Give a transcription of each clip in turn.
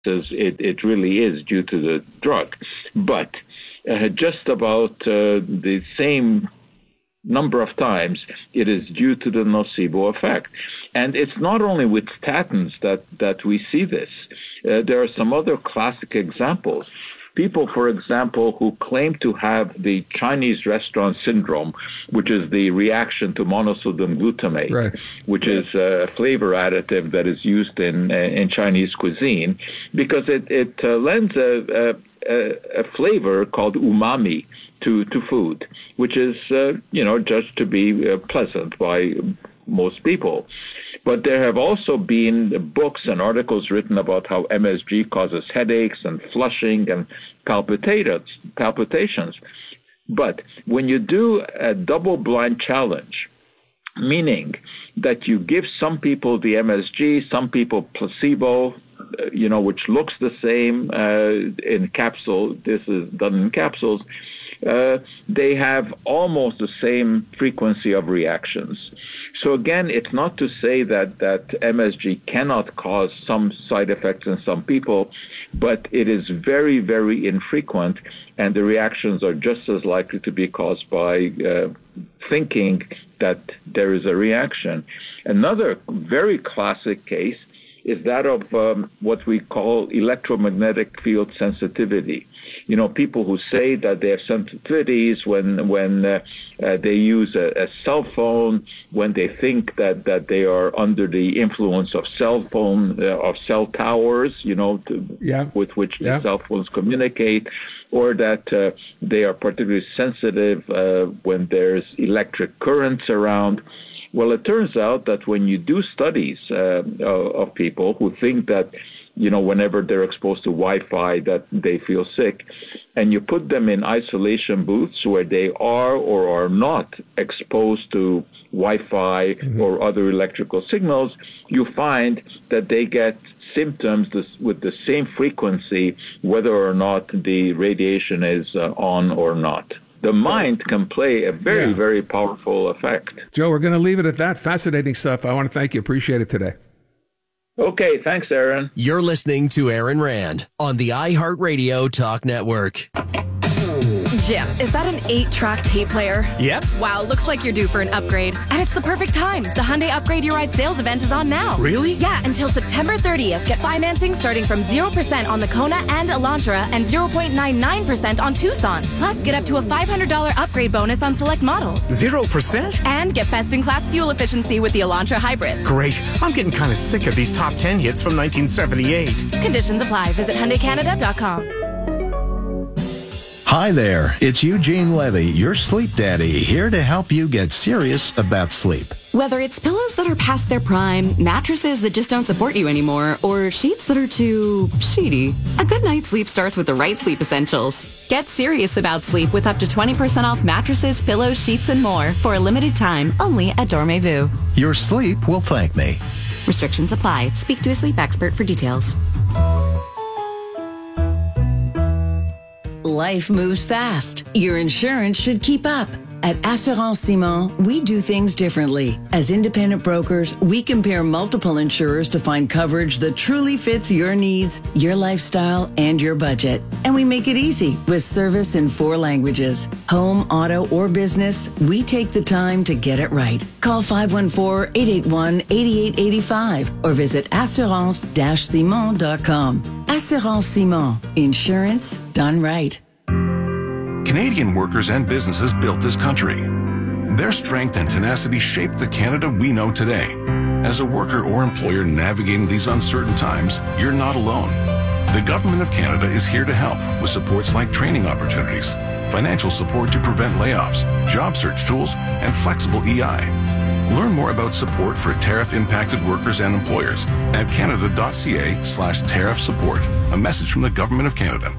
it really is due to the drug. But just about the same number of times it is due to the nocebo effect. And it's not only with statins that we see this. There are some other classic examples. People, for example, who claim to have the Chinese restaurant syndrome, which is the reaction to monosodium glutamate, right, which is a flavor additive that is used in Chinese cuisine, because it lends a flavor called umami to food, which is, judged to be pleasant by most people. But there have also been books and articles written about how MSG causes headaches and flushing and palpitations. But when you do a double-blind challenge, meaning that you give some people the MSG, some people placebo, which looks the same in capsule, this is done in capsules, they have almost the same frequency of reactions. So again, it's not to say that MSG cannot cause some side effects in some people, but it is very, very infrequent, and the reactions are just as likely to be caused by thinking that there is a reaction. Another very classic case is that of what we call electromagnetic field sensitivity. People who say that they have sensitivities when they use a cell phone, when they think that they are under the influence of cell towers, with which the cell phones communicate, or that they are particularly sensitive when there's electric currents around. Well, it turns out that when you do studies of people who think that, whenever they're exposed to Wi-Fi that they feel sick, and you put them in isolation booths where they are or are not exposed to Wi-Fi or other electrical signals, you find that they get symptoms with the same frequency, whether or not the radiation is on or not. The mind can play a very, very powerful effect. Joe, we're going to leave it at that. Fascinating stuff. I want to thank you. Appreciate it today. Okay, thanks, Aaron. You're listening to Aaron Rand on the iHeartRadio Talk Network. Jim, is that an 8-track tape player? Yep. Wow, looks like you're due for an upgrade. And it's the perfect time. The Hyundai Upgrade Your Ride sales event is on now. Really? Yeah, until September 30th. Get financing starting from 0% on the Kona and Elantra and 0.99% on Tucson. Plus, get up to a $500 upgrade bonus on select models. 0%? And get best-in-class fuel efficiency with the Elantra Hybrid. Great. I'm getting kind of sick of these top 10 hits from 1978. Conditions apply. Visit HyundaiCanada.com. Hi there, it's Eugene Levy, your sleep daddy, here to help you get serious about sleep. Whether it's pillows that are past their prime, mattresses that just don't support you anymore, or sheets that are too sheety, a good night's sleep starts with the right sleep essentials. Get serious about sleep with up to 20% off mattresses, pillows, sheets, and more for a limited time only at Dormez-vous. Your sleep will thank me. Restrictions apply. Speak to a sleep expert for details. Life moves fast. Your insurance should keep up. At Assurance Simon, we do things differently. As independent brokers, we compare multiple insurers to find coverage that truly fits your needs, your lifestyle, and your budget. And we make it easy with service in 4 languages. Home, auto, or business, we take the time to get it right. Call 514-881-8885 or visit assurance-simon.com. Assurance Simon. Insurance done right. Canadian workers and businesses built this country. Their strength and tenacity shaped the Canada we know today. As a worker or employer navigating these uncertain times, you're not alone. The Government of Canada is here to help with supports like training opportunities, financial support to prevent layoffs, job search tools, and flexible EI. Learn more about support for tariff-impacted workers and employers at canada.ca/tariff support. A message from the Government of Canada.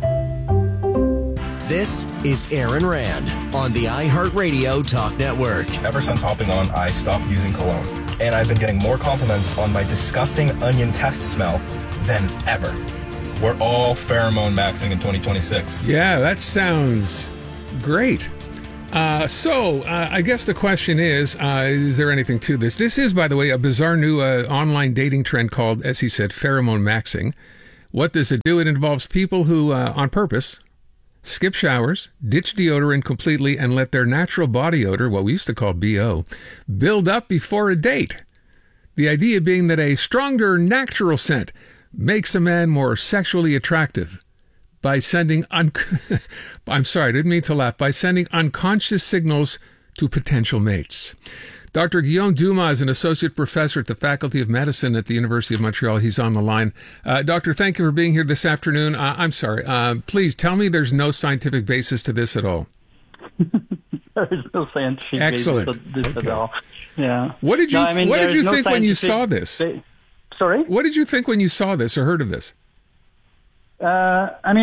This is Aaron Rand on the iHeartRadio Talk Network. Ever since hopping on, I stopped using cologne. And I've been getting more compliments on my disgusting onion test smell than ever. We're all pheromone maxing in 2026. Yeah, that sounds great. So I guess the question is there anything to this? This is, by the way, a bizarre new online dating trend called, as he said, pheromone maxing, What does it do? It involves people who, on purpose, skip showers, ditch deodorant completely, and let their natural body odor, what we used to call BO, build up before a date. The idea being that a stronger natural scent makes a man more sexually attractive by sending I'm sorry, I didn't mean to laugh, by sending unconscious signals to potential mates. Dr. Guillaume Dumas is an associate professor at the Faculty of Medicine at the University of Montreal. He's on the line. Doctor, thank you for being here this afternoon. I'm sorry. Please tell me there's no scientific basis to this at all. There is no scientific Excellent. basis to this at all. Yeah. What did you think when you saw this? Sorry? What did you think when you saw this or heard of this? I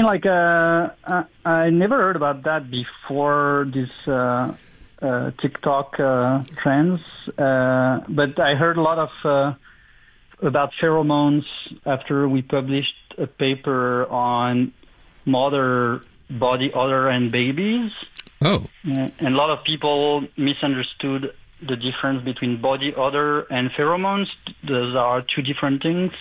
never heard about that before this TikTok trends, but I heard a lot of about pheromones after we published a paper on mother body odor and babies. Oh. And a lot of people misunderstood the difference between body odor and pheromones. Those are two different things.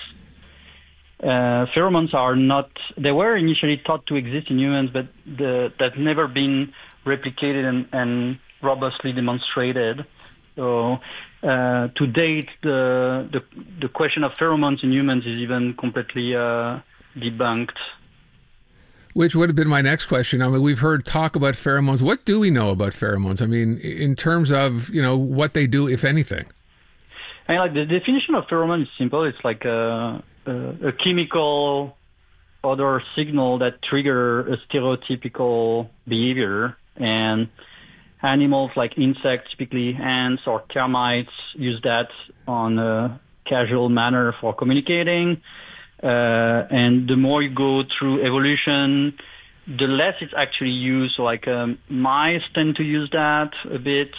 Pheromones are not, they were initially thought to exist in humans, but that's never been replicated and robustly demonstrated. So to date, the question of pheromones in humans is even completely debunked. Which would have been my next question. I mean, we've heard talk about pheromones. What do we know about pheromones? I mean, in terms of, what they do, if anything. I mean, like the definition of pheromone is simple. It's like a chemical odor signal that trigger a stereotypical behavior. And animals like insects, typically ants or termites, use that on a casual manner for communicating. And the more you go through evolution, the less it's actually used. So like mice tend to use that a bit,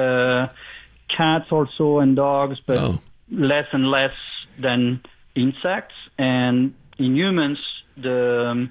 cats also and dogs, but less and less than insects. And in humans, the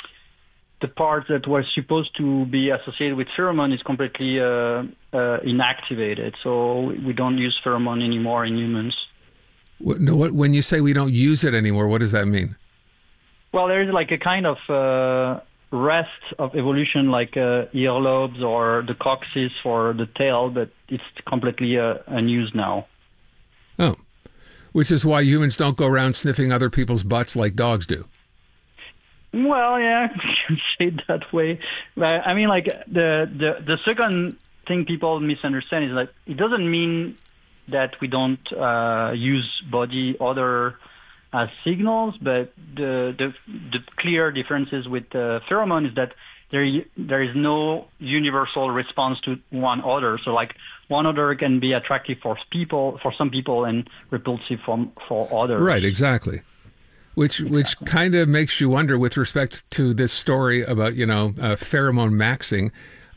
part that was supposed to be associated with pheromone is completely inactivated. So we don't use pheromone anymore in humans. When you say we don't use it anymore, what does that mean? Well, there's like a kind of rest of evolution, like earlobes or the coccyx for the tail, but it's completely unused now. Oh, which is why humans don't go around sniffing other people's butts like dogs do. Well, yeah, you can say it that way. But I mean, like the second thing people misunderstand is that it doesn't mean that we don't use body odor as signals, but the clear differences with pheromone is that there is no universal response to one odor. So like one odor can be attractive for some people and repulsive for others. Right, exactly. Which kind of makes you wonder with respect to this story about pheromone maxing.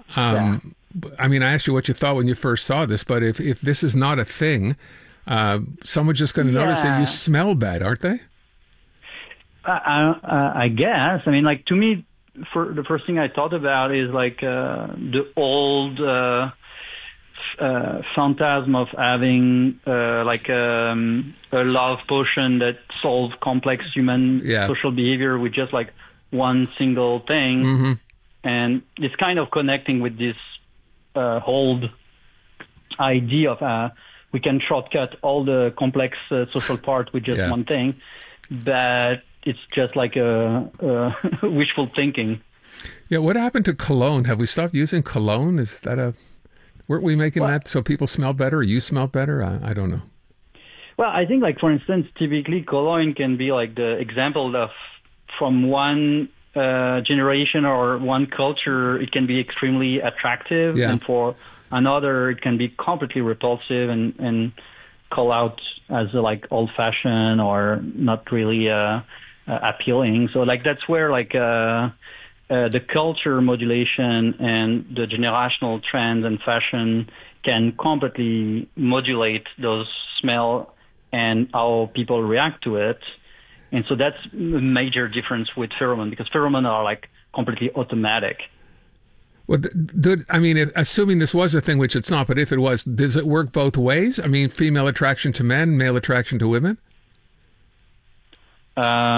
I mean, I asked you what you thought when you first saw this, but if this is not a thing, someone's just going to notice that you smell bad, aren't they? I guess. I mean, like to me, the first thing I thought about is like the old phantasm of having like a love potion that solves complex human social behavior with just like one single thing. Mm-hmm. And it's kind of connecting with this whole idea of we can shortcut all the complex social part with just one thing, but it's just like a wishful thinking. Yeah, what happened to cologne? Have we stopped using cologne? Is that weren't we making that so people smell better or you smell better? I don't know. Well, I think like, for instance, typically cologne can be like the example of from one generation or one culture, it can be extremely attractive, and for another, it can be completely repulsive and call out as like old-fashioned or not really appealing. So like that's where like the culture modulation and the generational trends and fashion can completely modulate those smell and how people react to it. And so that's a major difference with pheromone, because pheromone are like completely automatic. Well, I mean, assuming this was a thing, which it's not, but if it was, does it work both ways? I mean, female attraction to men, male attraction to women? I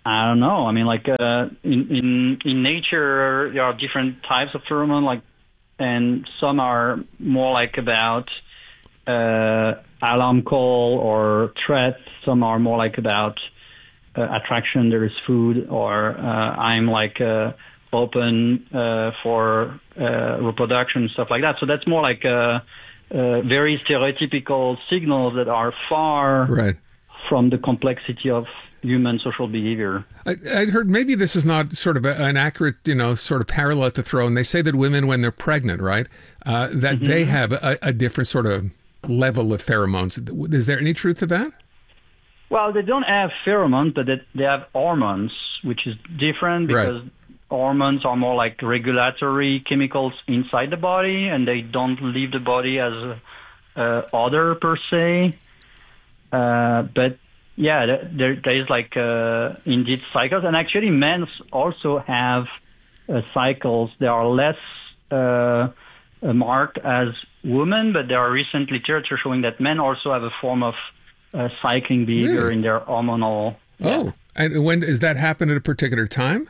I don't know. I mean, like in nature, there are different types of pheromone, and some are more like about alarm call or threat. Some are more like about attraction. There is food, or I'm like open for reproduction, stuff like that. So that's more like very stereotypical signals that are far from the complexity of human social behavior. I'd heard maybe this is not sort of an accurate, sort of parallel to throw. And they say that women, when they're pregnant, right, that they have a different sort of level of pheromones. Is there any truth to that? Well, they don't have pheromones, but they have hormones, which is different because hormones are more like regulatory chemicals inside the body, and they don't leave the body as odor per se. But yeah, there is like indeed cycles, and actually men also have cycles. They are less marked as women, but there are recent literature showing that men also have a form of cycling behavior in their hormonal. Oh, and when does that happen at a particular time?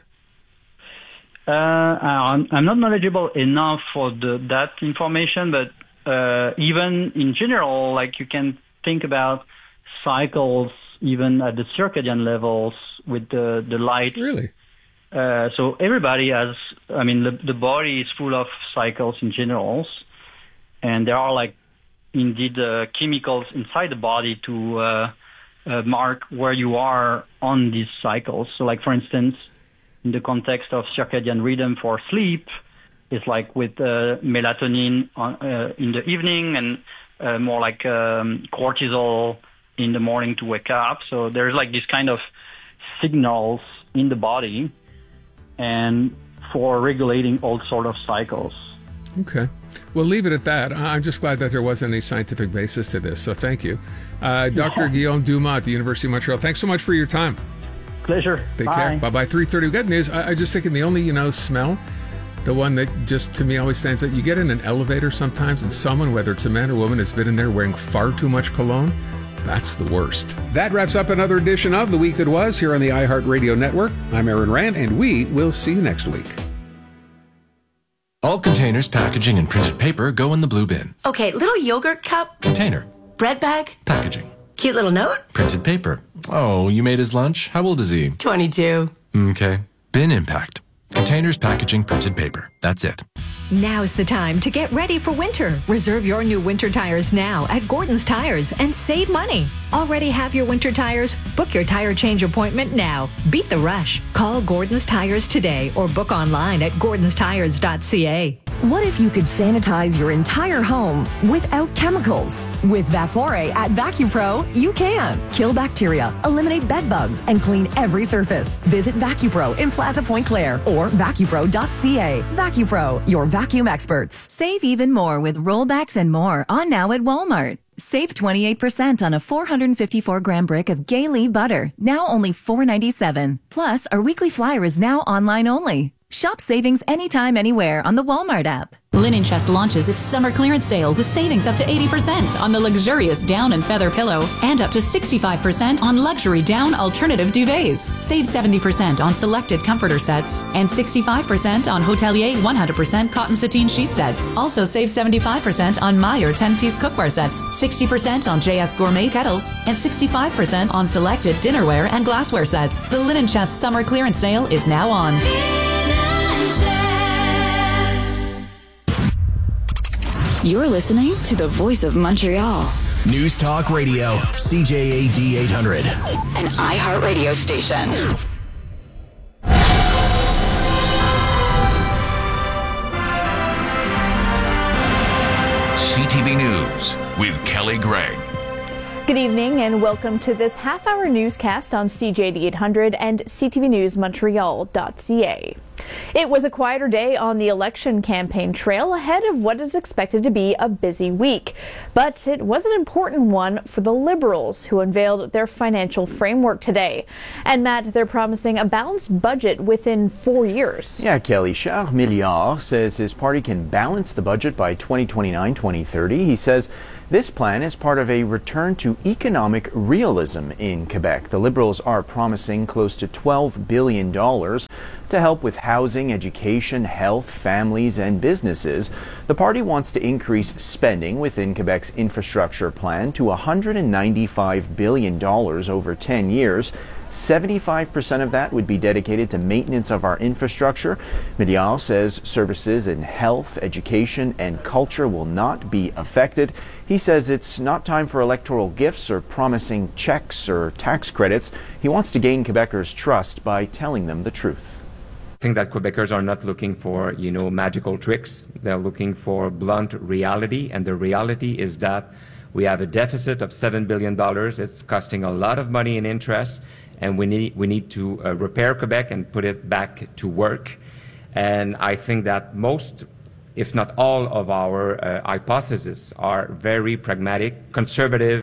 I'm not knowledgeable enough for that information, but even in general, like you can think about cycles even at the circadian levels with the light. Really? So everybody has, I mean, the body is full of cycles in general, and there are like indeed chemicals inside the body to mark where you are on these cycles. So like, for instance, in the context of circadian rhythm for sleep, it's like with melatonin in the evening and more like cortisol in the morning to wake up. So there's like this kind of signals in the body and for regulating all sort of cycles. Okay. Well, leave it at that. I'm just glad that there wasn't any scientific basis to this. So thank you. Dr. Guillaume Dumas at the University of Montreal. Thanks so much for your time. Pleasure. Take care. Bye-bye. 3:30. Good news. I just thinking the only, smell, the one that just to me always stands out, you get in an elevator sometimes and someone, whether it's a man or woman, has been in there wearing far too much cologne. That's the worst. That wraps up another edition of The Week That Was here on the iHeartRadio Network. I'm Aaron Rand, and we will see you next week. All containers, packaging, and printed paper go in the blue bin. Okay, little yogurt cup. Container. Bread bag. Packaging. Cute little note. Printed paper. Oh, you made his lunch? How old is he? 22. Okay. Bin impact. Containers, packaging, printed paper. That's it. Now's the time to get ready for winter. Reserve your new winter tires now at Gordon's Tires and save money. Already have your winter tires? Book your tire change appointment now. Beat the rush. Call Gordon's Tires today or book online at gordonstires.ca. What if you could sanitize your entire home without chemicals? With Vapore at VacuPro, you can. Kill bacteria, eliminate bed bugs, and clean every surface. Visit VacuPro in Plaza Point Claire or vacupro.ca. VacuPro, your vacuum experts. Save even more with rollbacks and more on now at Walmart. Save 28% on a 454-gram brick of Gay-Lee butter, now only $4.97. Plus, our weekly flyer is now online only. Shop savings anytime, anywhere on the Walmart app. Linen Chest launches its summer clearance sale with savings up to 80% on the luxurious down and feather pillow and up to 65% on luxury down alternative duvets. Save 70% on selected comforter sets and 65% on Hotelier 100% cotton sateen sheet sets. Also save 75% on Meyer 10-piece cookware sets, 60% on JS Gourmet kettles, and 65% on selected dinnerware and glassware sets. The Linen Chest summer clearance sale is now on. You're listening to the Voice of Montreal. News Talk Radio, CJAD 800. An iHeart radio station. CTV News with Kelly Gregg. Good evening and welcome to this half-hour newscast on CJAD 800 and CTVNewsMontreal.ca. It was a quieter day on the election campaign trail ahead of what is expected to be a busy week. But it was an important one for the Liberals, who unveiled their financial framework today. And Matt, they're promising a balanced budget within 4 years. Yeah, Kelly. Charles Milliard says his party can balance the budget by 2029-2030. He says this plan is part of a return to economic realism in Quebec. The Liberals are promising close to $12 billion to help with housing, education, health, families, and businesses. The party wants to increase spending within Quebec's infrastructure plan to $195 billion over 10 years. 75% of that would be dedicated to maintenance of our infrastructure. Milliard says services in health, education, and culture will not be affected. He says it's not time for electoral gifts or promising checks or tax credits. He wants to gain Quebecers' trust by telling them the truth. I think that Quebecers are not looking for, magical tricks. They're looking for blunt reality, and the reality is that we have a deficit of $7 billion. It's costing a lot of money in interest, and we need to repair Quebec and put it back to work. And I think that most, if not all, of our hypotheses are very pragmatic, conservative.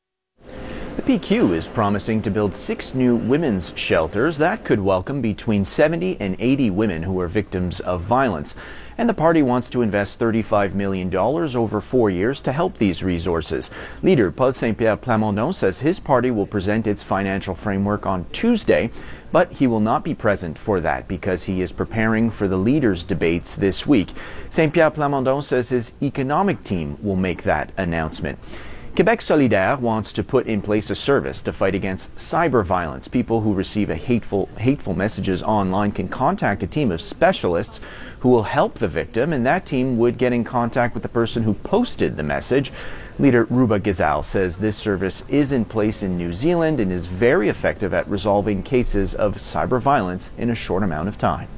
The PQ is promising to build 6 new women's shelters that could welcome between 70 and 80 women who are victims of violence. And the party wants to invest $35 million over 4 years to help these resources. Leader Paul Saint-Pierre Plamondon says his party will present its financial framework on Tuesday, but he will not be present for that because he is preparing for the leaders' debates this week. Saint-Pierre Plamondon says his economic team will make that announcement. Quebec Solidaire wants to put in place a service to fight against cyber violence. People who receive hateful messages online can contact a team of specialists who will help the victim, and that team would get in contact with the person who posted the message. Leader Ruba Gizal says this service is in place in New Zealand and is very effective at resolving cases of cyber violence in a short amount of time.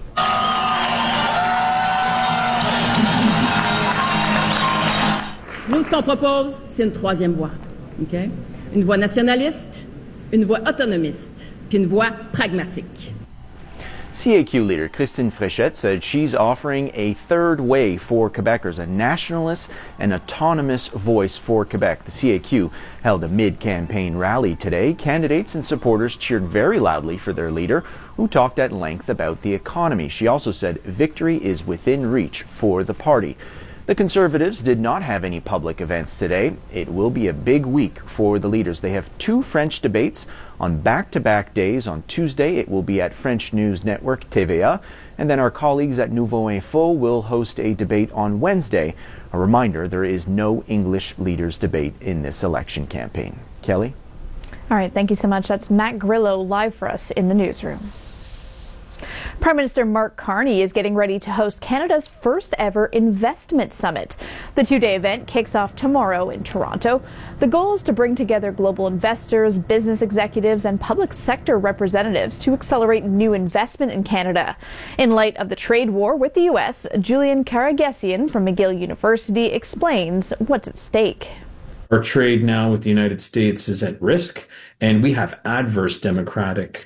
Nous, ce qu'on propose, c'est une troisième voie. Okay? Une voie nationaliste, une voie autonomiste, puis une voie pragmatique. CAQ leader Christine Fréchette said she's offering a third way for Quebecers, a nationalist and autonomous voice for Quebec. The CAQ held a mid-campaign rally today. Candidates and supporters cheered very loudly for their leader, who talked at length about the economy. She also said victory is within reach for the party. The Conservatives did not have any public events today. It will be a big week for the leaders. They have 2 French debates on back-to-back days. On Tuesday, it will be at French News Network TVA, and then our colleagues at Nouveau Info will host a debate on Wednesday. A reminder, there is no English leaders debate in this election campaign. Kelly? All right, thank you so much. That's Matt Grillo live for us in the newsroom. Prime Minister Mark Carney is getting ready to host Canada's first ever investment summit. The 2-day event kicks off tomorrow in Toronto. The goal is to bring together global investors, business executives, and public sector representatives to accelerate new investment in Canada. In light of the trade war with the U.S., Julian Karagesian from McGill University explains what's at stake. Our trade now with the United States is at risk, and we have adverse demographic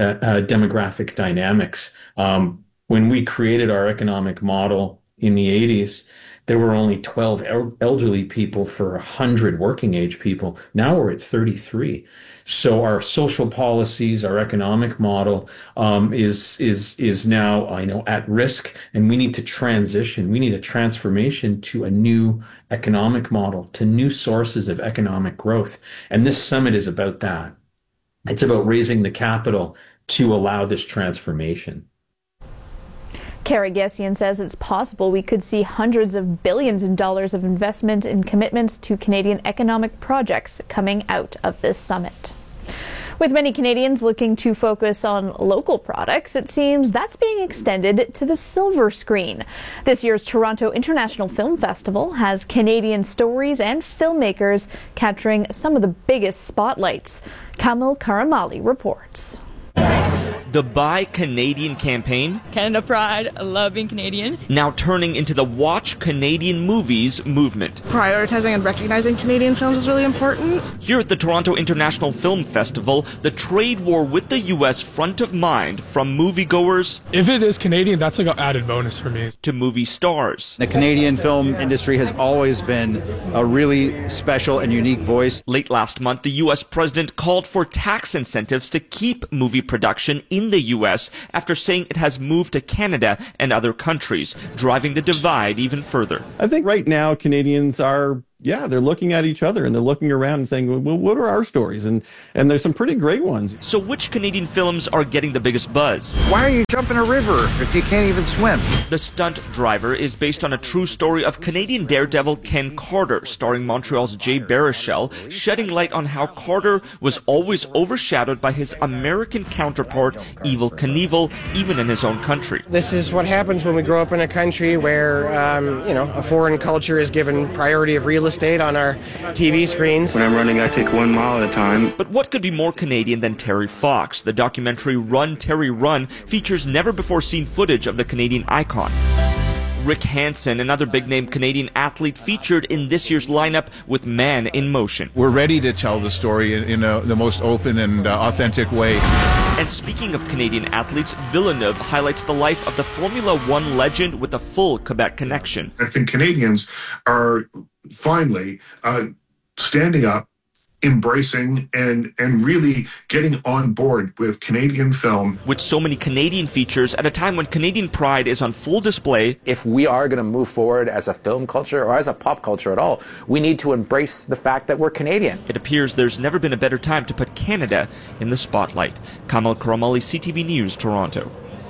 dynamics. When we created our economic model in the 80s, there were only 12 elderly people for 100 working age people. Now we're at 33. So our social policies, our economic model is now at risk, and we need to transition. We need a transformation to a new economic model, to new sources of economic growth. And this summit is about that. It's about raising the capital to allow this transformation. Karagesian says it's possible we could see hundreds of billions in dollars of investment and commitments to Canadian economic projects coming out of this summit. With many Canadians looking to focus on local products, it seems that's being extended to the silver screen. This year's Toronto International Film Festival has Canadian stories and filmmakers capturing some of the biggest spotlights. Kamil Karamali reports. The Buy Canadian campaign, Canada Pride, I love being Canadian, now turning into the Watch Canadian Movies movement. Prioritizing and recognizing Canadian films is really important. Here at the Toronto International Film Festival, the trade war with the U.S. front of mind from moviegoers. If it is Canadian, that's like an added bonus for me. To movie stars. The Canadian film industry has always been a really special and unique voice. Late last month, the U.S. president called for tax incentives to keep movie production in the U.S. after saying it has moved to Canada and other countries, driving the divide even further. I think right now Canadians are, they're looking at each other and they're looking around and saying, well, what are our stories? And there's some pretty great ones. So which Canadian films are getting the biggest buzz? Why are you jumping a river if you can't even swim? The Stunt Driver is based on a true story of Canadian daredevil Ken Carter, starring Montreal's Jay Baruchel, shedding light on how Carter was always overshadowed by his American counterpart, Evel Knievel, even in his own country. This is what happens when we grow up in a country where, a foreign culture is given priority of real estate on our TV screens. When I'm running, I take 1 mile at a time. But what could be more Canadian than Terry Fox? The documentary Run, Terry, Run features never-before-seen footage of the Canadian icon. Rick Hansen, another big-name Canadian athlete, featured in this year's lineup with Man in Motion. We're ready to tell the story in the most open and authentic way. And speaking of Canadian athletes, Villeneuve highlights the life of the Formula One legend with a full Quebec connection. I think Canadians are finally standing up, embracing and really getting on board with Canadian film. With so many Canadian features at a time when Canadian pride is on full display. If we are going to move forward as a film culture or as a pop culture at all, we need to embrace the fact that we're Canadian. It appears there's never been a better time to put Canada in the spotlight. Kamal Karamali, CTV News, Toronto.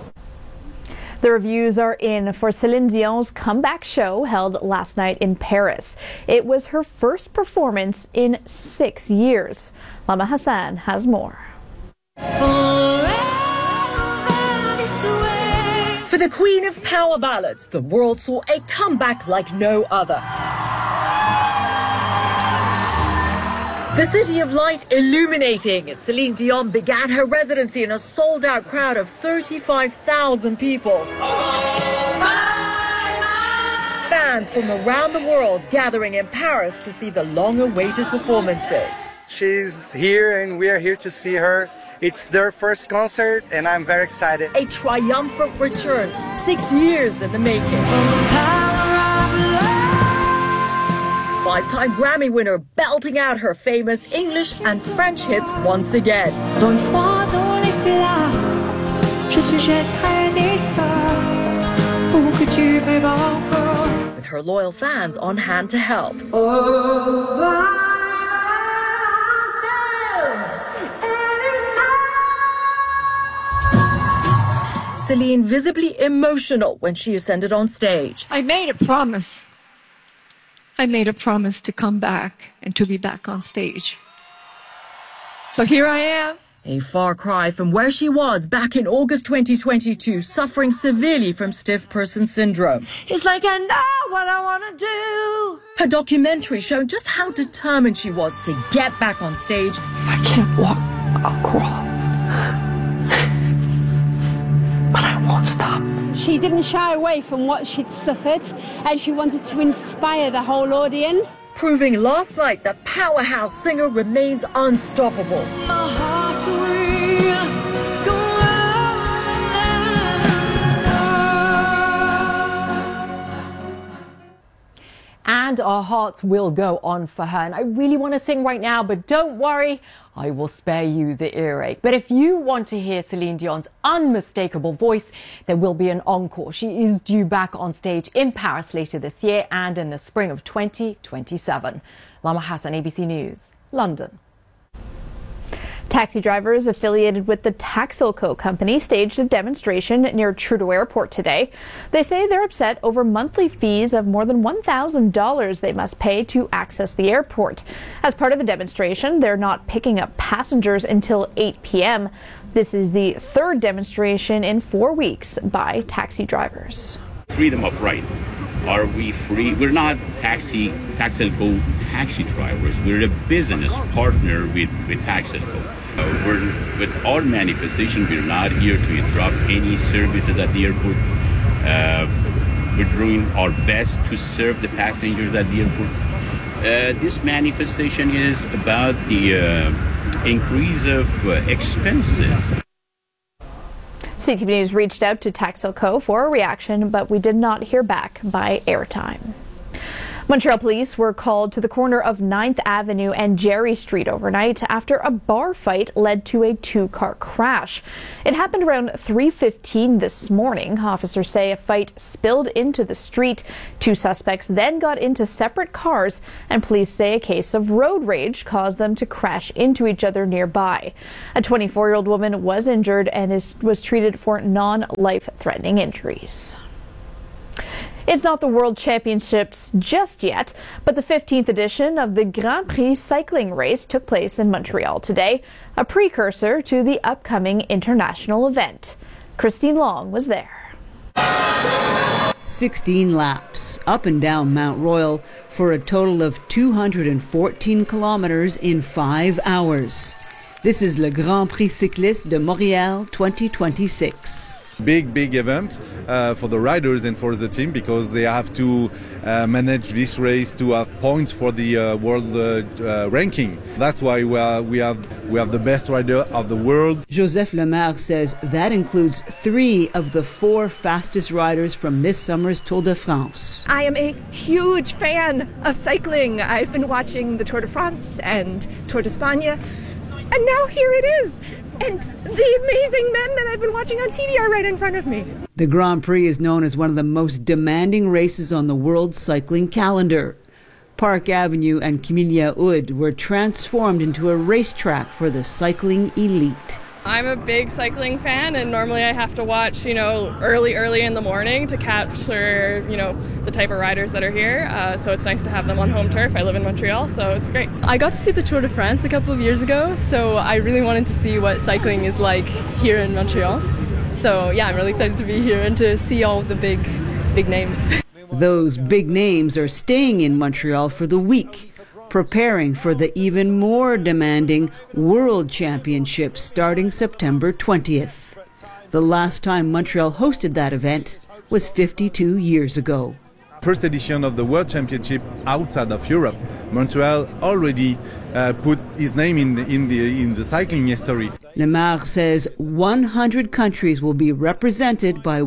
The reviews are in for Celine Dion's comeback show held last night in Paris. It was her first performance in 6 years. Lama Hassan has more. For the queen of power ballads, the world saw a comeback like no other. The City of Light illuminating as Celine Dion began her residency in a sold-out crowd of 35,000 people. Fans from around the world gathering in Paris to see the long-awaited performances. She's here and we are here to see her. It's their first concert and I'm very excited. A triumphant return, 6 years in the making. Five-time Grammy winner belting out her famous English and French hits once again. With her loyal fans on hand to help. Celine visibly emotional when she ascended on stage. I made a promise. I made a promise to come back and to be back on stage. So here I am. A far cry from where she was back in August 2022, suffering severely from stiff person syndrome. It's like I know what I want to do. Her documentary showed just how determined she was to get back on stage. If I can't walk, I'll crawl. But I won't stop. She didn't shy away from what she'd suffered, and she wanted to inspire the whole audience. Proving last night that powerhouse singer remains unstoppable. My heart will go on. And our hearts will go on for her. And I really want to sing right now, but don't worry, I will spare you the earache. But if you want to hear Celine Dion's unmistakable voice, there will be an encore. She is due back on stage in Paris later this year and in the spring of 2027. Lama Hassan, ABC News, London. Taxi drivers affiliated with the Taxilco company staged a demonstration near Trudeau Airport today. They say they're upset over monthly fees of more than $1,000 they must pay to access the airport. As part of the demonstration, they're not picking up passengers until 8 p.m. This is the third demonstration in 4 weeks by taxi drivers. Freedom of right. Are we free? We're not Taxilco taxi drivers. We're a business partner with Taxilco. With our manifestation, we're not here to interrupt any services at the airport. We're doing our best to serve the passengers at the airport. This manifestation is about the increase of expenses. CTV News reached out to Taxilco for a reaction, but we did not hear back by airtime. Montreal police were called to the corner of 9th Avenue and Jerry Street overnight after a bar fight led to a two-car crash. It happened around 3:15 this morning. Officers say a fight spilled into the street. Two suspects then got into separate cars, and police say a case of road rage caused them to crash into each other nearby. A 24-year-old woman was injured and was treated for non-life-threatening injuries. It's not the World Championships just yet, but the 15th edition of the Grand Prix cycling race took place in Montreal today, a precursor to the upcoming international event. Christine Long was there. 16 laps up and down Mount Royal for a total of 214 kilometers in 5 hours. This is Le Grand Prix Cycliste de Montréal 2026. Big event for the riders and for the team, because they have to manage this race to have points for the world ranking. That's why we have the best rider of the world. Joseph Lemaire says that includes 3 of the 4 fastest riders from this summer's Tour de France. I am a huge fan of cycling. I've been watching the Tour de France and Tour d'Espagne, and now here it is. And the amazing men that I've been watching on TV are right in front of me. The Grand Prix is known as one of the most demanding races on the world cycling calendar. Park Avenue and Camellia Wood were transformed into a racetrack for the cycling elite. I'm a big cycling fan, and normally I have to watch, early in the morning to capture, the type of riders that are here. So it's nice to have them on home turf. I live in Montreal, so it's great. I got to see the Tour de France a couple of years ago, so I really wanted to see what cycling is like here in Montreal. So yeah, I'm really excited to be here and to see all of the big names. Those big names are staying in Montreal for the week, preparing for the even more demanding World Championships starting September 20th. The last time Montreal hosted that event was 52 years ago. First edition of the World Championship outside of Europe. Montreal already put his name in the cycling history. Neymar says 100 countries will be represented by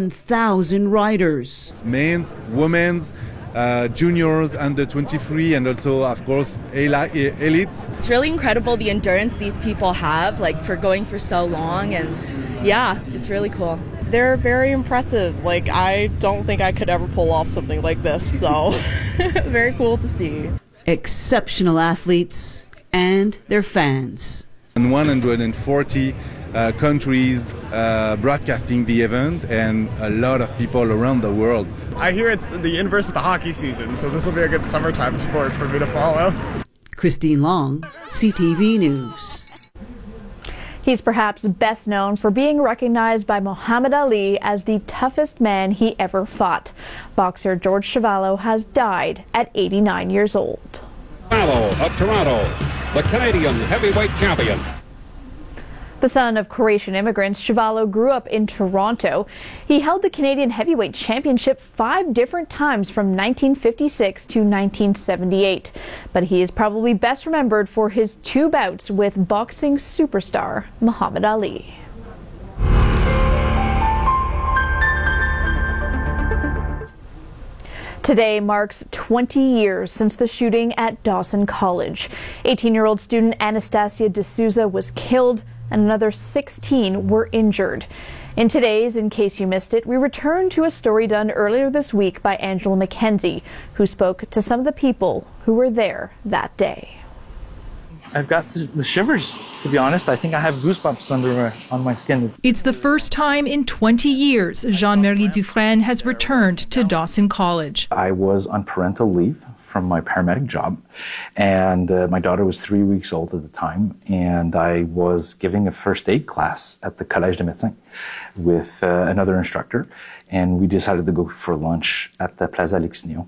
1,000 riders. Men's, women's, juniors, under 23, and also, of course, elites. It's really incredible the endurance these people have, for going for so long, and yeah, it's really cool. They're very impressive. I don't think I could ever pull off something like this, so very cool to see. Exceptional athletes and their fans. And 140 countries broadcasting the event, and a lot of people around the world. I hear it's the inverse of the hockey season, so this will be a good summertime sport for me to follow. Christine Long, CTV News. He's perhaps best known for being recognized by Muhammad Ali as the toughest man he ever fought. Boxer George Chuvalo has died at 89 years old. Chuvalo of Toronto, the Canadian heavyweight champion. The son of Croatian immigrants, Chuvalo grew up in Toronto. He held the Canadian Heavyweight Championship 5 different times from 1956 to 1978. But he is probably best remembered for his 2 bouts with boxing superstar Muhammad Ali. Today marks 20 years since the shooting at Dawson College. 18-year-old student Anastasia D'Souza was killed, and another 16 were injured. In today's In Case You Missed It, we return to a story done earlier this week by Angela McKenzie, who spoke to some of the people who were there that day. I've got the shivers, to be honest. I think I have goosebumps on my skin. It's the first time in 20 years Jean-Marie Dufresne has returned to Dawson College. I was on parental leave from my paramedic job, and my daughter was 3 weeks old at the time, and I was giving a first aid class at the Collège des Médecins with another instructor, and we decided to go for lunch at the Plaza Alexinio.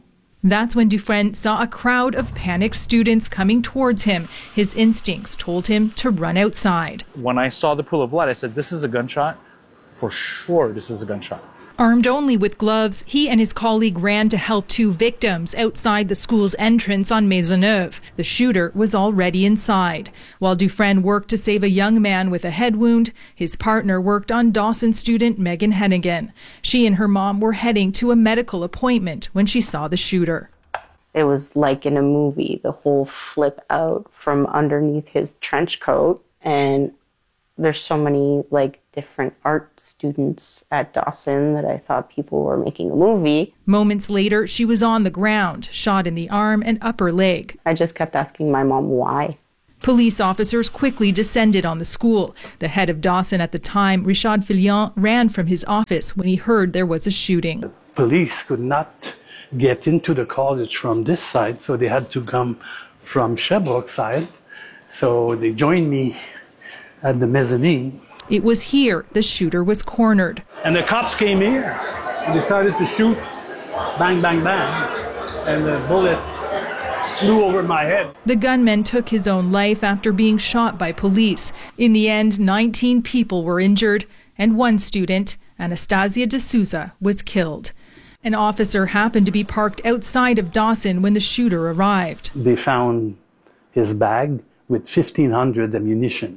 That's when Dufresne saw a crowd of panicked students coming towards him. His instincts told him to run outside. When I saw the pool of blood, I said, this is a gunshot. For sure, this is a gunshot. Armed only with gloves, he and his colleague ran to help 2 victims outside the school's entrance on Maisonneuve. The shooter was already inside. While Dufresne worked to save a young man with a head wound, his partner worked on Dawson student Megan Hennigan. She and her mom were heading to a medical appointment when she saw the shooter. It was like in a movie, the whole flip out from underneath his trench coat, and there's so many different art students at Dawson that I thought people were making a movie. Moments later, she was on the ground, shot in the arm and upper leg. I just kept asking my mom why. Police officers quickly descended on the school. The head of Dawson at the time, Richard Filion, ran from his office when he heard there was a shooting. The police could not get into the college from this side, so they had to come from Sherbrooke side. So they joined me at the mezzanine. It was here the shooter was cornered. And the cops came here and decided to shoot. Bang, bang, bang. And the bullets flew over my head. The gunman took his own life after being shot by police. In the end, 19 people were injured, and 1 student, Anastasia de Souza, was killed. An officer happened to be parked outside of Dawson when the shooter arrived. They found his bag with 1,500 ammunition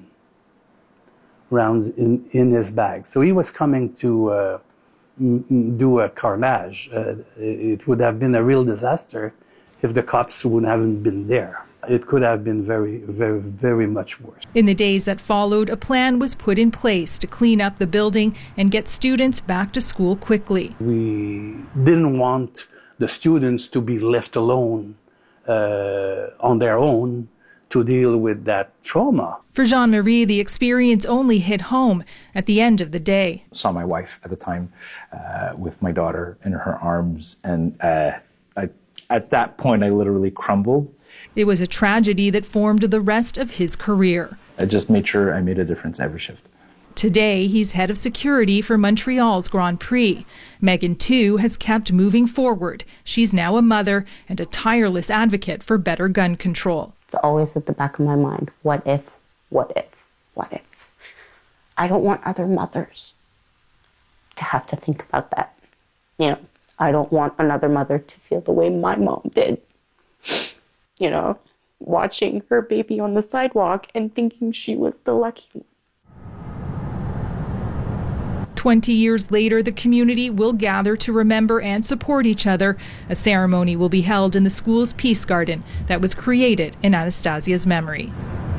rounds in his bag. So he was coming to do a carnage. It would have been a real disaster if the cops wouldn't have been there. It could have been very, very, very much worse. In the days that followed, a plan was put in place to clean up the building and get students back to school quickly. We didn't want the students to be left alone on their own to deal with that trauma. For Jean-Marie, the experience only hit home at the end of the day. I saw my wife at the time with my daughter in her arms, and at that point I literally crumbled. It was a tragedy that formed the rest of his career. I just made sure I made a difference every shift. Today, he's head of security for Montreal's Grand Prix. Megan, too, has kept moving forward. She's now a mother and a tireless advocate for better gun control. It's always at the back of my mind. What if? What if? What if? I don't want other mothers to have to think about that. I don't want another mother to feel the way my mom did. Watching her baby on the sidewalk and thinking she was the lucky one. 20 years later, the community will gather to remember and support each other. A ceremony will be held in the school's Peace Garden that was created in Anastasia's memory.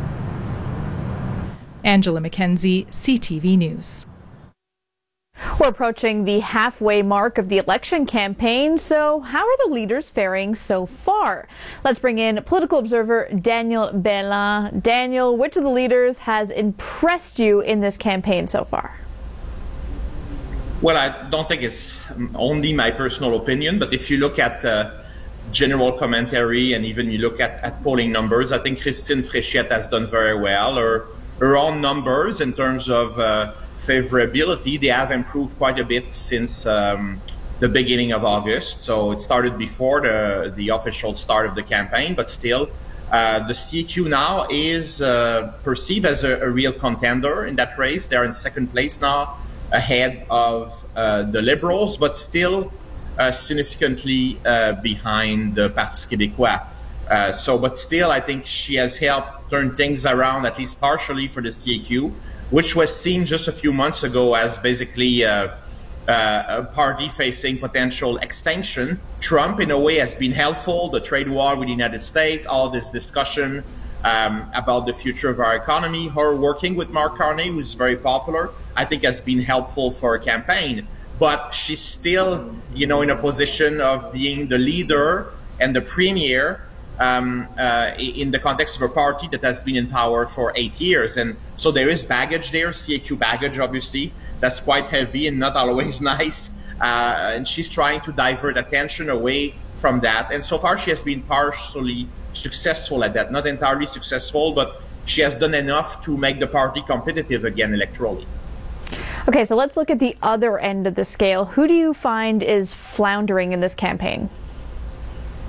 Angela Mackenzie, CTV News. We're approaching the halfway mark of the election campaign, so how are the leaders faring so far? Let's bring in political observer Daniel Bellin. Daniel, which of the leaders has impressed you in this campaign so far? Well, I don't think it's only my personal opinion, but if you look at general commentary and even you look at polling numbers, I think Christine Fréchette has done very well. Her own numbers in terms of favorability, they have improved quite a bit since the beginning of August. So it started before the official start of the campaign, but still the CQ now is perceived as a real contender in that race. They're in second place now, ahead of the Liberals, but still significantly behind the Parti Québécois. But still, I think she has helped turn things around, at least partially, for the CQ, which was seen just a few months ago as basically a party facing potential extinction. Trump, in a way, has been helpful. The trade war with the United States, all this discussion about the future of our economy, her working with Mark Carney, who's very popular, I think has been helpful for her campaign. But she's still, in a position of being the leader and the premier in the context of a party that has been in power for 8 years. And so there is baggage there, CQ baggage, obviously, that's quite heavy and not always nice. And she's trying to divert attention away from that. And so far, she has been partially successful at that. Not entirely successful, but she has done enough to make the party competitive again electorally. Okay, so let's look at the other end of the scale. Who do you find is floundering in this campaign?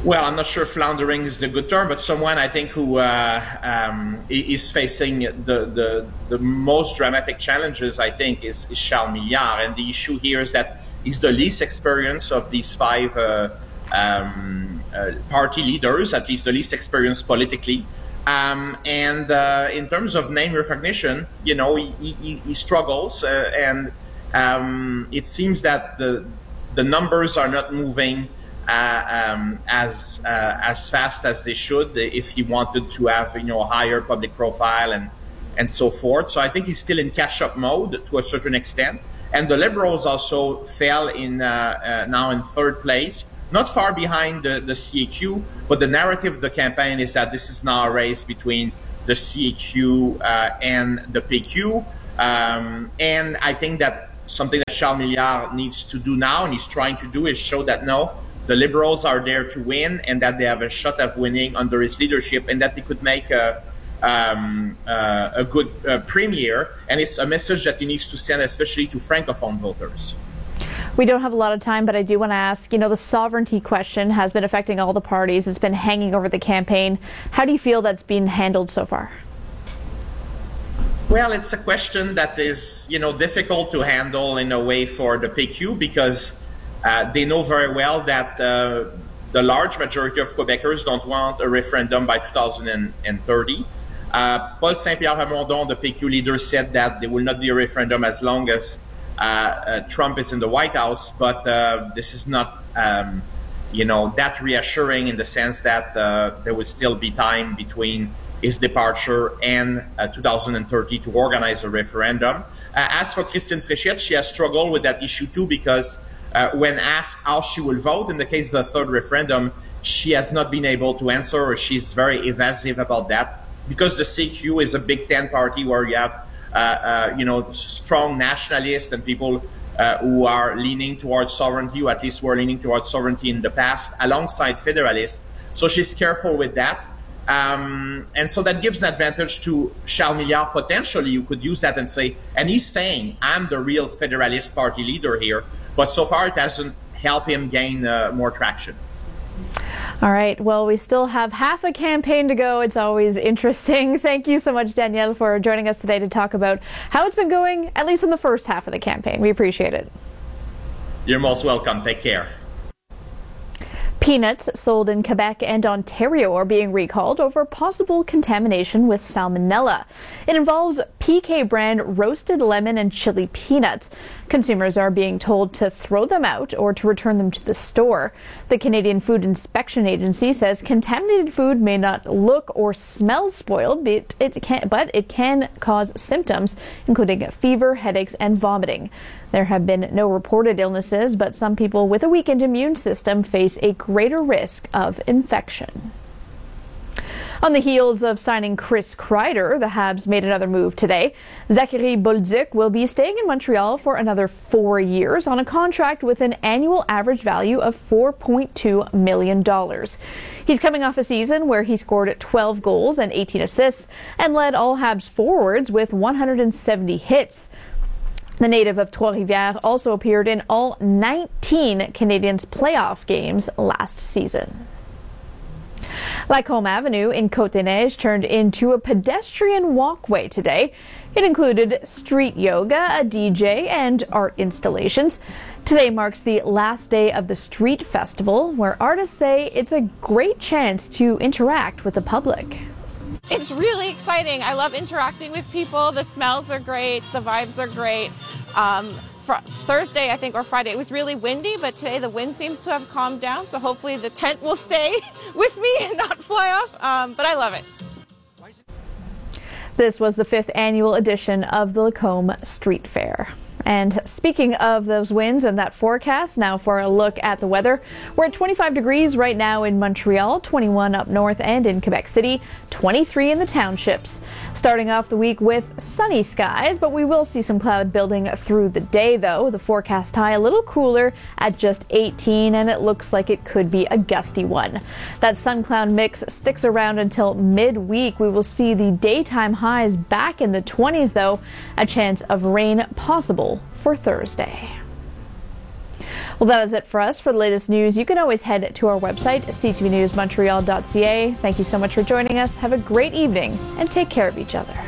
Well, I'm not sure floundering is the good term, but someone I think who is facing the most dramatic challenges, I think, is Charles Milliard. And the issue here is that he's the least experienced of these five party leaders, at least the least experienced politically. And in terms of name recognition, you know, he struggles, and it seems that the numbers are not moving as fast as they should if he wanted to have, you know, a higher public profile and so forth. So I think he's still in catch-up mode to a certain extent. And the Liberals also fell in now in third place, not far behind the CAQ. But the narrative of the campaign is that this is now a race between the CAQ and the PQ. And I think that something that Charles Milliard needs to do now, and he's trying to do, is show that no, the Liberals are there to win, and that they have a shot of winning under his leadership, and that he could make a good premier. And it's a message that he needs to send, especially to Francophone voters. We don't have a lot of time, but I do want to ask, you know, the sovereignty question has been affecting all the parties. It's been hanging over the campaign. How do you feel that's been handled so far? Well, it's a question that is, you know, difficult to handle in a way for the PQ, because they know very well that the large majority of Quebecers don't want a referendum by 2030. Paul Saint-Pierre Plamondon, the PQ leader, said that there will not be a referendum as long as Trump is in the White House, but this is not, you know, that reassuring, in the sense that there will still be time between his departure and 2030 to organize a referendum. As for Christine Fréchette, she has struggled with that issue too, because when asked how she will vote in the case of the third referendum, she has not been able to answer, or she's very evasive about that, because the CQ is a Big Ten party where you have you know, strong nationalists and people who are leaning towards sovereignty, or at least were leaning towards sovereignty in the past, alongside federalists. So she's careful with that. And so that gives an advantage to Charles Milliard. Potentially, you could use that and say, and he's saying, I'm the real Federalist Party leader here, but so far it hasn't helped him gain more traction. All right. Well, we still have half a campaign to go. It's always interesting. Thank you so much, Danielle, for joining us today to talk about how it's been going, at least in the first half of the campaign. We appreciate it. You're most welcome. Take care. Peanuts sold in Quebec and Ontario are being recalled over possible contamination with salmonella. It involves PK brand roasted lemon and chili peanuts. Consumers are being told to throw them out or to return them to the store. The Canadian Food Inspection Agency says contaminated food may not look or smell spoiled, but it can cause symptoms, including fever, headaches, and vomiting. There have been no reported illnesses, but some people with a weakened immune system face a greater risk of infection. On the heels of signing Chris Kreider, the Habs made another move today. Zachary Bolduc will be staying in Montreal for another 4 years on a contract with an annual average value of $4.2 million. He's coming off a season where he scored 12 goals and 18 assists and led all Habs forwards with 170 hits. The native of Trois-Rivières also appeared in all 19 Canadiens playoff games last season. Lacombe Avenue in Côte-des-Neiges turned into a pedestrian walkway today. It included street yoga, a DJ, and art installations. Today marks the last day of the Street Festival, where artists say it's a great chance to interact with the public. It's really exciting. I love interacting with people. The smells are great. The vibes are great. Thursday, I think, or Friday, it was really windy, but today the wind seems to have calmed down, so hopefully the tent will stay with me and not fly off, but I love it. This was the 5th annual edition of the Lacombe Street Fair. And speaking of those winds and that forecast, now for a look at the weather. We're at 25 degrees right now in Montreal, 21 up north and in Quebec City, 23 in the townships. Starting off the week with sunny skies, but we will see some cloud building through the day though. The forecast high a little cooler at just 18, and it looks like it could be a gusty one. That sun cloud mix sticks around until midweek. We will see the daytime highs back in the 20s though, a chance of rain possible for Thursday. Well, that is it for us. For the latest news, you can always head to our website, ctvnewsmontreal.ca. Thank you so much for joining us. Have a great evening and take care of each other.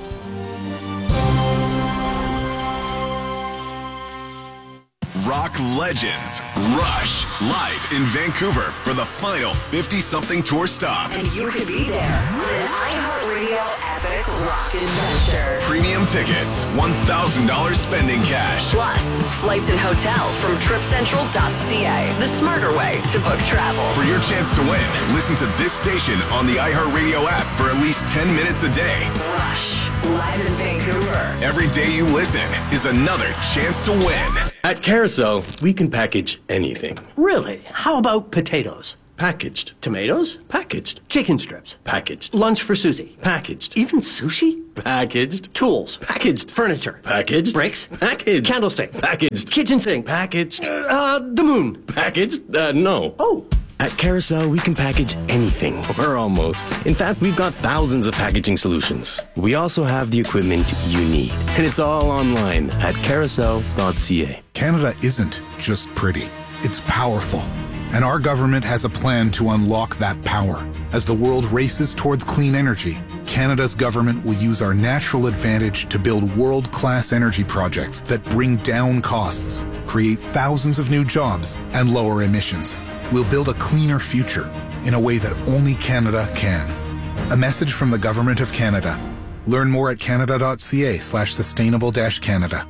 Rock legends Rush live in Vancouver for the final 50-something tour stop. And you could be there on an iHeartRadio epic rock adventure. Premium tickets, $1,000 spending cash. Plus, flights and hotel from TripCentral.ca, the smarter way to book travel. For your chance to win, listen to this station on the iHeartRadio app for at least 10 minutes a day. Rush, live in Vancouver. Every day you listen is another chance to win. At Carousel, we can package anything. Really? How about potatoes? Packaged. Tomatoes? Packaged. Chicken strips? Packaged. Lunch for Susie? Packaged. Even sushi? Packaged. Tools? Packaged. Furniture? Packaged. Bricks? Packaged. Candlestick? Packaged. Kitchen sink? Packaged. The moon? Packaged? No. Oh. At Carousel, we can package anything, or almost. In fact, we've got thousands of packaging solutions. We also have the equipment you need, and it's all online at carousel.ca. Canada isn't just pretty, it's powerful. And our government has a plan to unlock that power. As the world races towards clean energy, Canada's government will use our natural advantage to build world-class energy projects that bring down costs, create thousands of new jobs, and lower emissions. We'll build a cleaner future in a way that only Canada can. A message from the Government of Canada. Learn more at canada.ca/sustainable-Canada.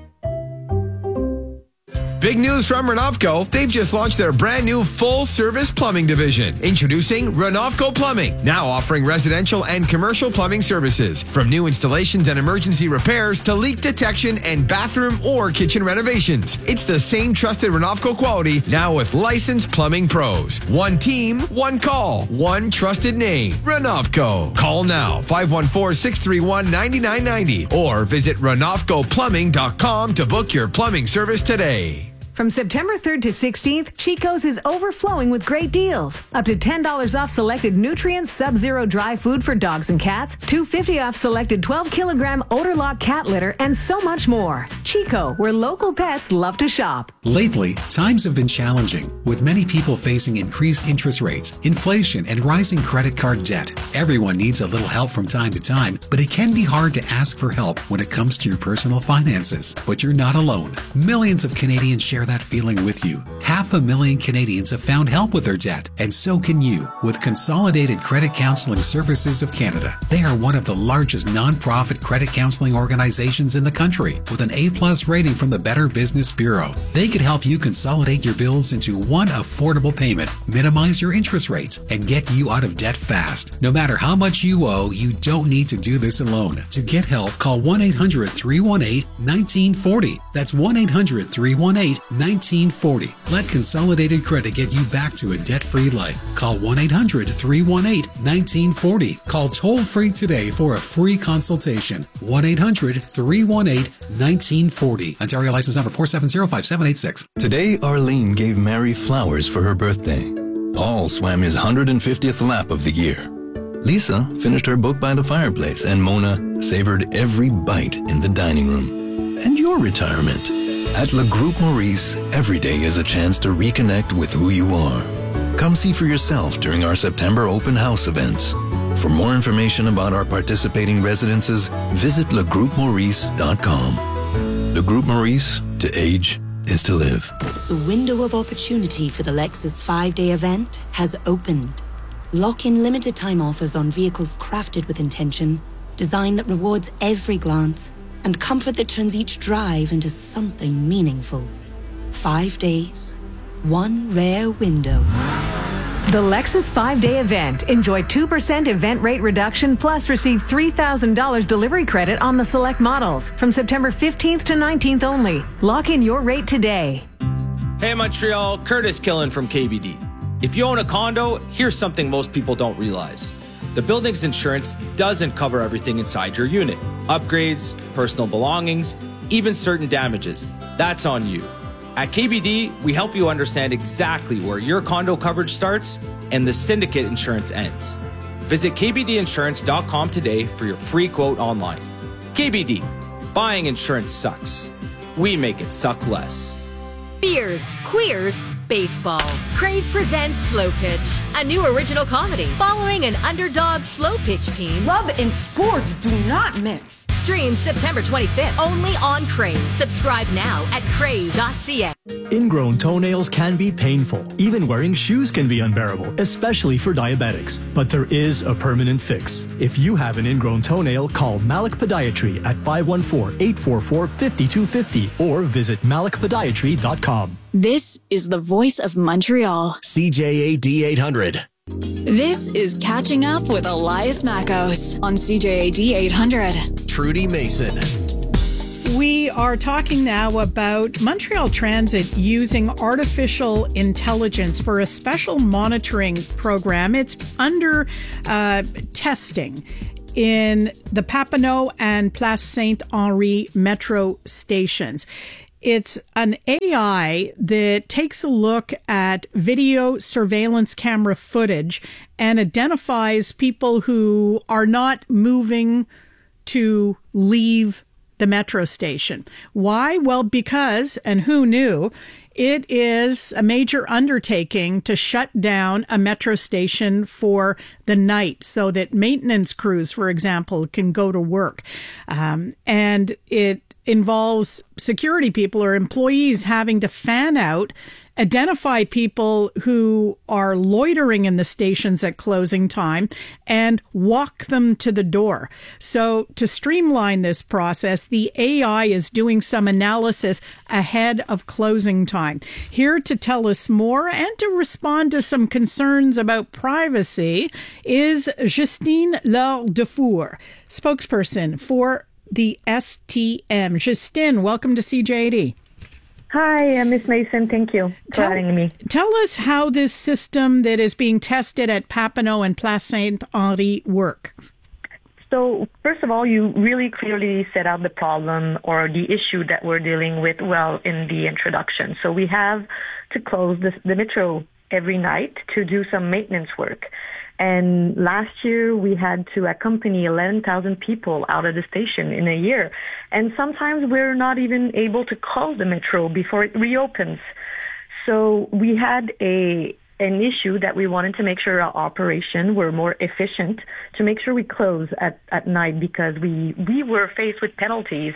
Big news from Renovco. They've just launched their brand new full-service plumbing division. Introducing Renovco Plumbing, now offering residential and commercial plumbing services. From new installations and emergency repairs to leak detection and bathroom or kitchen renovations. It's the same trusted Renovco quality, now with licensed plumbing pros. One team, one call, one trusted name. Renovco. Call now, 514-631-9990 or visit renovcoplumbing.com to book your plumbing service today. From September 3rd to 16th, Chico's is overflowing with great deals. Up to $10 off selected Nutrients Sub-Zero dry food for dogs and cats, $2.50 off selected 12-kilogram Odor Lock cat litter, and so much more. Chico, where local pets love to shop. Lately, times have been challenging, with many people facing increased interest rates, inflation, and rising credit card debt. Everyone needs a little help from time to time, but it can be hard to ask for help when it comes to your personal finances. But you're not alone. Millions of Canadians share that feeling with you. 500,000 Canadians have found help with their debt, and so can you with Consolidated Credit Counseling Services of Canada. They are one of the largest non-profit credit counseling organizations in the country, with an A+ rating from the Better Business Bureau. They could help you consolidate your bills into one affordable payment, minimize your interest rates, and get you out of debt fast. No matter how much you owe, you don't need to do this alone. To get help, call 1-800-318-1940. That's 1-800-318-1940. Let Consolidated Credit get you back to a debt-free life. Call 1-800-318-1940. Call toll-free today for a free consultation. 1-800-318-1940. Ontario license number 4705786. Today, Arlene gave Mary flowers for her birthday. Paul swam his 150th lap of the year. Lisa finished her book by the fireplace, and Mona savored every bite in the dining room. And your retirement. At Le Groupe Maurice, every day is a chance to reconnect with who you are. Come see for yourself during our September open house events. For more information about our participating residences, visit legroupemaurice.com. Le Groupe Maurice, to age is to live. The window of opportunity for the Lexus 5-day event has opened. Lock in limited time offers on vehicles crafted with intention, design that rewards every glance, and comfort that turns each drive into something meaningful. 5 days, one rare window. The Lexus 5-day event. Enjoy 2% event rate reduction plus receive $3,000 delivery credit on the select models from September 15th to 19th only. Lock in your rate today. Hey Montreal, Curtis Killen from KBD. If you own a condo, here's something most people don't realize. The building's insurance doesn't cover everything inside your unit. Upgrades, personal belongings, even certain damages. That's on you. At KBD, we help you understand exactly where your condo coverage starts and the syndicate insurance ends. Visit kbdinsurance.com today for your free quote online. KBD, buying insurance sucks. We make it suck less. beers, queers, baseball. Crave presents Slow Pitch, a new original comedy following an underdog slow pitch team. Love and sports do not mix. Streams September 25th only on Crave. Subscribe now at crave.ca. Ingrown toenails can be painful. Even wearing shoes can be unbearable, especially for diabetics. But there is a permanent fix. If you have an ingrown toenail, call Malik Podiatry at 514-844-5250 or visit malikpodiatry.com. This is the voice of Montreal. CJAD 800. This is Catching Up with Elias Mackos on CJAD 800. Trudy Mason. We are talking now about Montreal Transit using artificial intelligence for a special monitoring program. It's under testing in the Papineau and Place Saint-Henri metro stations. It's an AI that takes a look at video surveillance camera footage and identifies people who are not moving to leave the metro station. Why? Well, because, and who knew, it is a major undertaking to shut down a metro station for the night so that maintenance crews, for example, can go to work. And it involves security people or employees having to fan out, identify people who are loitering in the stations at closing time, and walk them to the door. So to streamline this process, the AI is doing some analysis ahead of closing time. Here to tell us more and to respond to some concerns about privacy is Justine Laure-Dufour, spokesperson for the STM. Justine, welcome to CJAD. Hi, Ms. Mason. Thank you for having me. Tell us how this system that is being tested at Papineau and Place Saint-Henri works. So, first of all, you really clearly set out the problem or the issue that we're dealing with well in the introduction. So we have to close the metro every night to do some maintenance work. And last year, we had to accompany 11,000 people out of the station in a year. And sometimes we're not even able to close the metro before it reopens. So we had an issue that we wanted to make sure our operation were more efficient, to make sure we close at night, because we were faced with penalties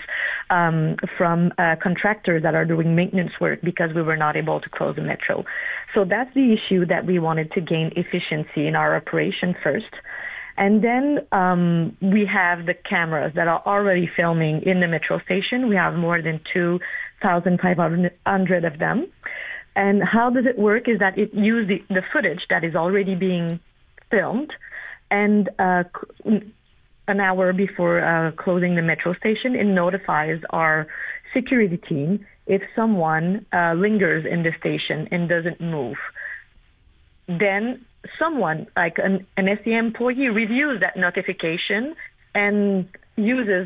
from contractors that are doing maintenance work because we were not able to close the metro. So that's the issue, that we wanted to gain efficiency in our operation first. And then we have the cameras that are already filming in the metro station. We have more than 2,500 of them. And how does it work is that it uses the footage that is already being filmed, and an hour before closing the metro station, it notifies our security team if someone lingers in the station and doesn't move. Then someone, like an STM employee, reviews that notification and uses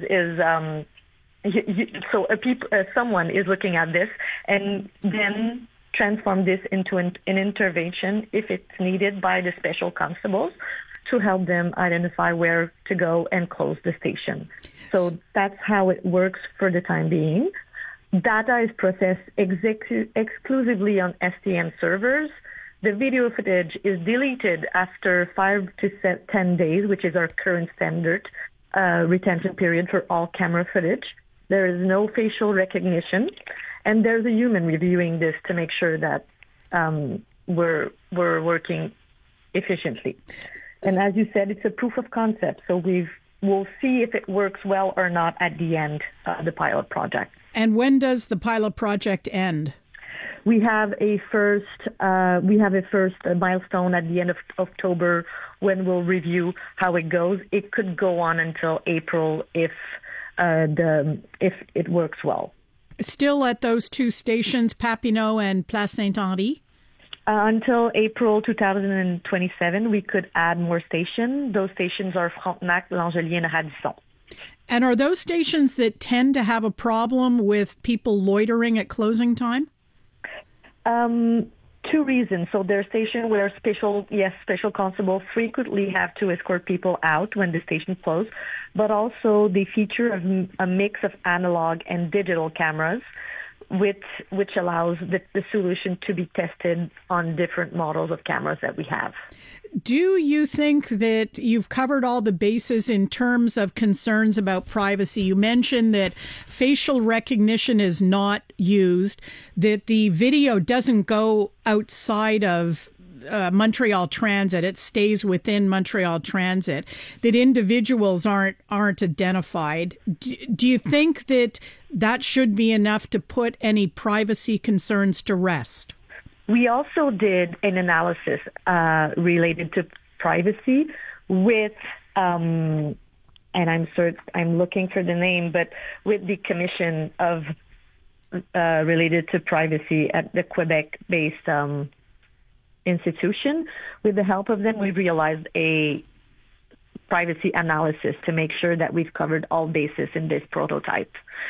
someone is looking at this and then transform this into an intervention if it's needed by the special constables to help them identify where to go and close the station. So that's how it works for the time being. Data is processed exclusively on STM servers. The video footage is deleted after 5 to 10 days, which is our current standard retention period for all camera footage. There is no facial recognition. And there's a human reviewing this to make sure that we're working efficiently. And as you said, it's a proof of concept. So we'll see if it works well or not at the end of the pilot project. And when does the pilot project end? We have a first milestone at the end of October when we'll review how it goes. It could go on until April if it works well. Still at those two stations, Papineau and Place Saint-Henri? Until April 2027, we could add more stations. Those stations are Frontenac, L'Angelier, and Radisson. And are those stations that tend to have a problem with people loitering at closing time? Two reasons. So there's stations where special constables frequently have to escort people out when the station closed, but also they feature a mix of analog and digital cameras which allows the solution to be tested on different models of cameras that we have. Do you think that you've covered all the bases in terms of concerns about privacy? You mentioned that facial recognition is not used, that the video doesn't go outside of Montreal Transit, it stays within Montreal Transit, that individuals aren't identified. Do you think that should be enough to put any privacy concerns to rest? We also did an analysis related to privacy with, and I'm looking for the name, but with the Commission of related to privacy at the Quebec-based institution. With the help of them, we realized a privacy analysis to make sure that we've covered all bases in this prototype.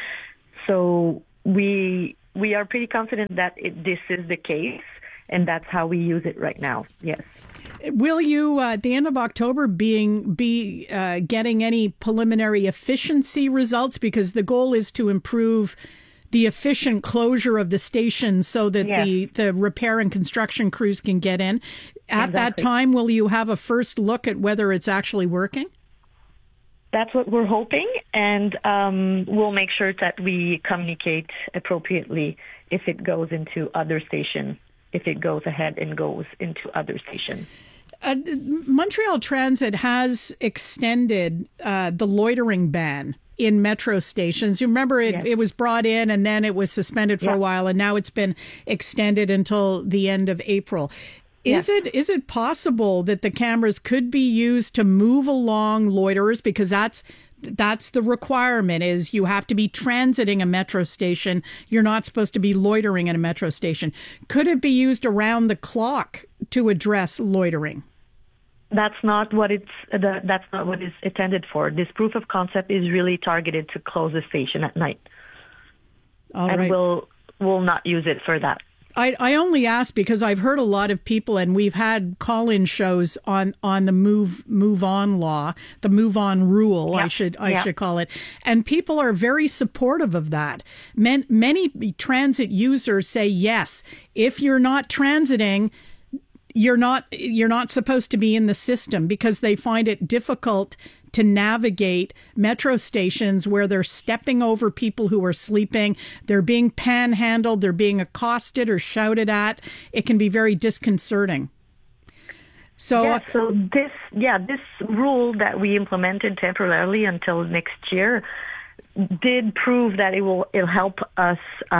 So we are pretty confident that this is the case, and that's how we use it right now. Yes. Will you, at the end of October, be getting any preliminary efficiency results? Because the goal is to improve the efficient closure of the station so that the repair and construction crews can get in. At that time, will you have a first look at whether it's actually working? That's what we're hoping, and we'll make sure that we communicate appropriately if it goes into other stations, if it goes ahead and goes into other stations. Montreal Transit has extended the loitering ban in metro stations. You remember it was brought in and then it was suspended for a while, and now it's been extended until the end of April. Is it possible that the cameras could be used to move along loiterers? Because that's the requirement, is you have to be transiting a metro station. You're not supposed to be loitering in a metro station. Could it be used around the clock to address loitering? That's not what it's intended for. This proof of concept is really targeted to close the station at night. And we'll not use it for that. I only ask because I've heard a lot of people, and we've had call-in shows on the move on law, the move on rule, I should call it, and people are very supportive of that. Many transit users say yes, if you're not transiting, you're not supposed to be in the system, because they find it difficult to navigate metro stations where they're stepping over people who are sleeping, they're being panhandled, they're being accosted or shouted at. It can be very disconcerting. So this rule that we implemented temporarily until next year did prove that it'll help us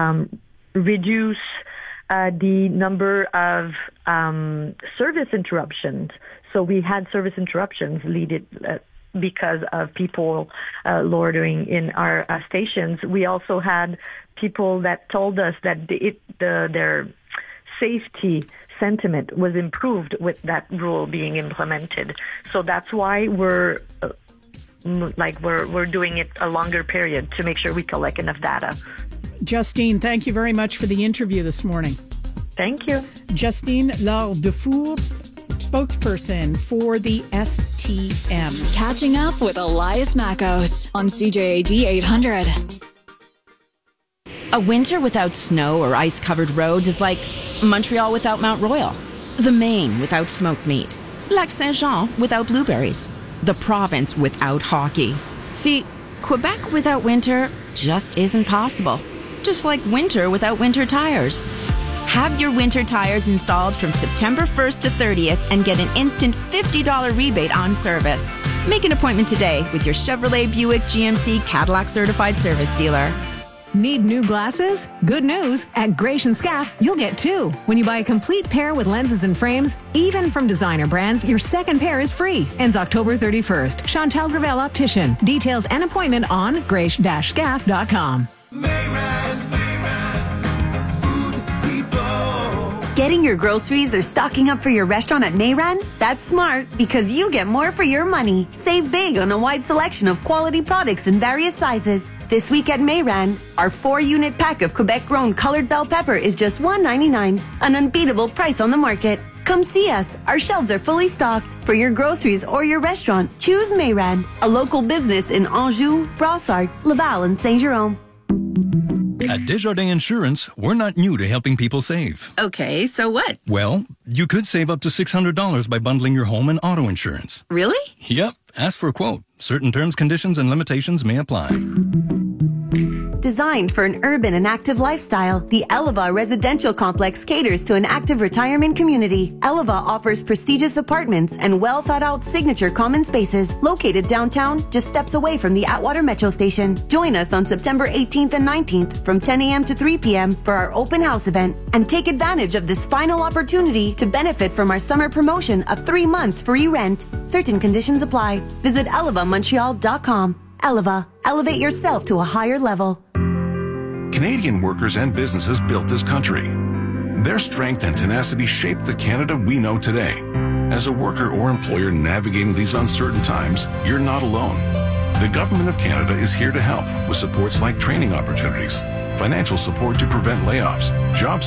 reduce the number of service interruptions. So we had service interruptions because of people loitering in our stations. We also had people that told us that their safety sentiment was improved with that rule being implemented. So that's why we're doing it a longer period to make sure we collect enough data. Justine, thank you very much for the interview this morning. Thank you. Justine Lardefou, spokesperson for the STM. Catching up with Elias Mackos on CJAD 800. A winter without snow or ice-covered roads is like Montreal without Mount Royal, the Maine without smoked meat, Lac Saint-Jean without blueberries, the province without hockey. See, Quebec without winter just isn't possible. Just like winter without winter tires. Have your winter tires installed from September 1st to 30th and get an instant $50 rebate on service. Make an appointment today with your Chevrolet, Buick, GMC, Cadillac certified service dealer. Need new glasses? Good news. At Gratian Scaff, you'll get two. When you buy a complete pair with lenses and frames, even from designer brands, your second pair is free. Ends October 31st. Chantal Gravel Optician. Details and appointment on grace-scaff.com. Getting your groceries or stocking up for your restaurant at Mayran? That's smart, because you get more for your money. Save big on a wide selection of quality products in various sizes. This week at Mayran, our 4-unit pack of Quebec-grown colored bell pepper is just $1.99, an unbeatable price on the market. Come see us. Our shelves are fully stocked. For your groceries or your restaurant, choose Mayran, a local business in Anjou, Brossard, Laval, and Saint-Jérôme. At Desjardins Insurance, we're not new to helping people save. Okay, so what? Well, you could save up to $600 by bundling your home and auto insurance. Really? Yep. Ask for a quote. Certain terms, conditions, and limitations may apply. Designed for an urban and active lifestyle, the Eleva Residential Complex caters to an active retirement community. Eleva offers prestigious apartments and well-thought-out signature common spaces located downtown, just steps away from the Atwater Metro Station. Join us on September 18th and 19th from 10 a.m. to 3 p.m. for our open house event, and take advantage of this final opportunity to benefit from our summer promotion of 3 months free rent. Certain conditions apply. Visit elevamontreal.com. Eleva, elevate yourself to a higher level. Canadian workers and businesses built this country. Their strength and tenacity shaped the Canada we know today. As a worker or employer navigating these uncertain times, you're not alone. The Government of Canada is here to help with supports like training opportunities, financial support to prevent layoffs, job